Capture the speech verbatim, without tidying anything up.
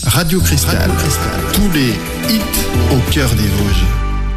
Radio Cristal. Tous les hits au cœur des Vosges.